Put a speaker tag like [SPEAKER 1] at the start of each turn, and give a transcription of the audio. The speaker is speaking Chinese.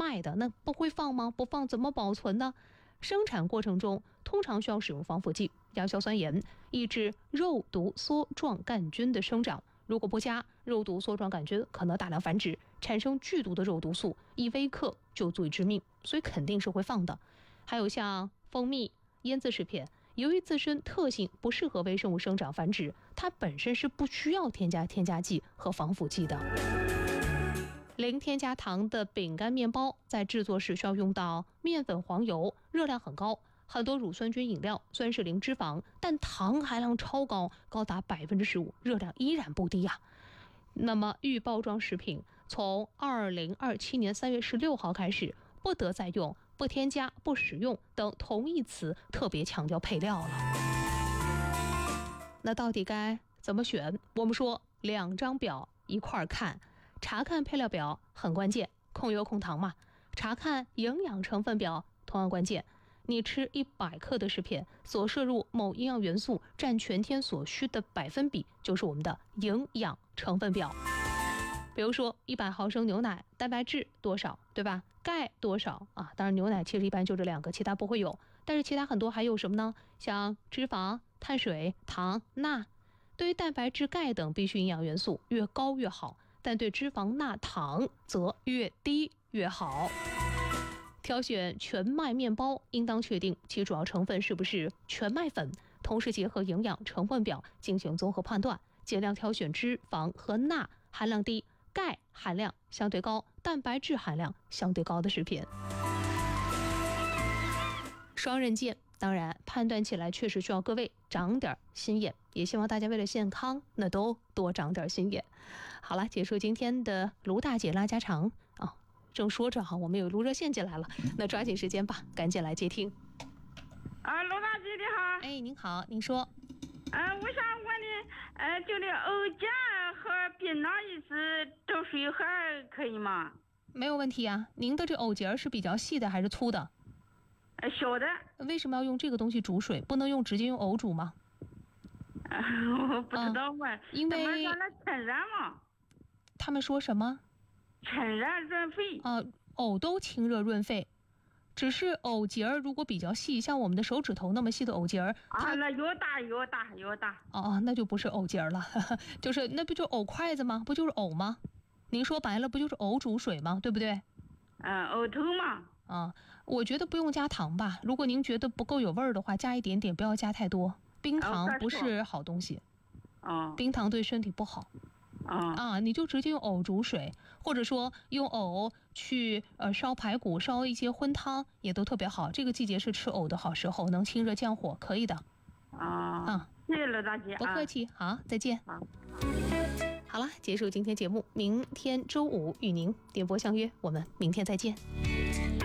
[SPEAKER 1] 卖的，那不会放吗？不放怎么保存呢？生产过程中通常需要使用防腐剂、亚硝酸盐，抑制肉毒梭状杆菌的生长。如果不加，肉毒梭状杆菌可能大量繁殖，产生剧毒的肉毒素，1微克就足以致命，所以肯定是会放的。还有像蜂蜜、腌制食品，由于自身特性不适合微生物生长繁殖，它本身是不需要添加添加剂和防腐剂的。零添加糖的饼干、面包，在制作时需要用到面粉、黄油，热量很高。很多乳酸菌饮料虽然是零脂肪，但糖含量超高，高达15%，热量依然不低呀。那么预包装食品从2027年3月16号开始，不得再用不添加、不使用等同义词特别强调配料了。那到底该怎么选？我们说2张表一块儿看，查看配料表很关键，控油控糖嘛。查看营养成分表同样关键。你吃100克的食品所摄入某营养元素占全天所需的百分比，就是我们的营养成分表。比如说100毫升牛奶，蛋白质多少，对吧？钙多少啊？当然牛奶其实一般就这2个，其他不会有。但是其他很多还有什么呢？像脂肪、碳水、糖、钠。对于蛋白质、钙等必需营养元素越高越好，但对脂肪、钠、糖则越低越好。挑选全麦面包，应当确定其主要成分是不是全麦粉，同时结合营养成分表进行综合判断，尽量挑选脂肪和钠含量低、钙含量相对高、蛋白质含量相对高的食品。双刃剑，当然判断起来确实需要各位长点心眼，也希望大家为了健康那都多长点心眼。好了，结束今天的卢大姐拉家常啊。正说着哈，我们有录热线进来了，那抓紧时间吧，赶紧来接听。
[SPEAKER 2] 罗大姐你好。
[SPEAKER 1] 哎，您好，您说。
[SPEAKER 2] 我想问你，就那藕尖和槟榔一次粥水盒可以吗？
[SPEAKER 1] 没有问题啊。您的这藕节是比较细的还是粗的？
[SPEAKER 2] 小的。
[SPEAKER 1] 为什么要用这个东西煮水？不能直接用藕煮吗？
[SPEAKER 2] 我不知道嘛，
[SPEAKER 1] 因为
[SPEAKER 2] 他们天然嘛。
[SPEAKER 1] 他们说什么？
[SPEAKER 2] 清热润肺
[SPEAKER 1] 藕都清热润肺，只是藕节如果比较细，像我们的手指头那么细的藕节
[SPEAKER 2] 那有大。
[SPEAKER 1] 那就不是藕节了，就是那不就藕筷子吗？不就是藕吗？您说白了不就是藕煮水吗？对不对？
[SPEAKER 2] 藕头嘛。
[SPEAKER 1] 我觉得不用加糖吧，如果您觉得不够有味儿的话，加一点点，不要加太多。冰糖不是好东西，冰糖对身体不好。你就直接用藕煮水，或者说用藕去烧排骨、烧一些荤汤也都特别好。这个季节是吃藕的好时候，能清热降火，可以的。
[SPEAKER 2] 谢谢罗大姐。
[SPEAKER 1] 不客气，好，再见。好了，结束今天节目，明天周五与您点播相约，我们明天再见。